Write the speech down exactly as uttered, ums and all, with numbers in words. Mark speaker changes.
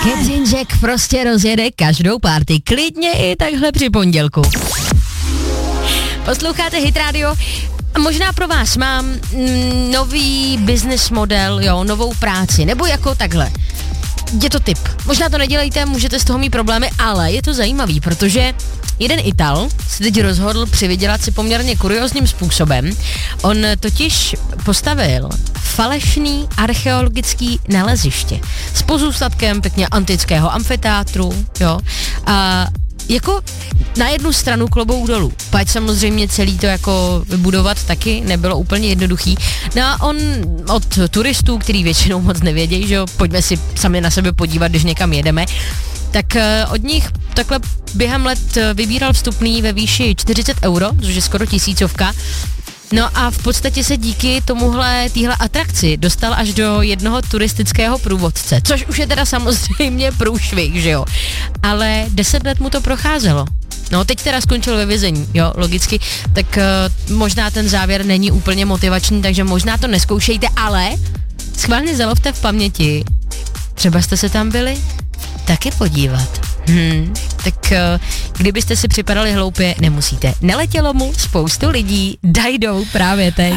Speaker 1: Catherine Jack prostě rozjede každou party, klidně i takhle při pondělku. Posloucháte Hit Radio. Možná pro vás mám mm, nový business model, jo, novou práci, nebo jako takhle. Je to tip. Možná to nedělejte, můžete z toho mít problémy, ale je to zajímavý, protože jeden Ital se teď rozhodl přivydělat si poměrně kuriózním způsobem. On totiž postavil falešný archeologický naleziště s pozůstatkem pěkně antického amfiteátru, jo, a jako na jednu stranu klobouk dolů, pať samozřejmě celý to jako vybudovat taky nebylo úplně jednoduchý. No a on od turistů, který většinou moc nevědějí, že jo, pojďme si sami na sebe podívat, když někam jedeme, tak od nich takhle během let vybíral vstupný ve výši čtyřicet euro, což je skoro tisícovka. No a v podstatě se díky tomuhle, téhle atrakci dostal až do jednoho turistického průvodce, což už je teda samozřejmě průšvih, že jo. Ale deset let mu to procházelo. No, teď teda skončil ve vězení, jo, logicky, tak uh, možná ten závěr není úplně motivační, takže možná to neskoušejte, ale schválně zalovte v paměti, třeba jste se tam byli taky podívat. Hmm, tak uh, kdybyste si připadali hloupě, nemusíte. Neletělo mu spoustu lidí, dajdou právě teď.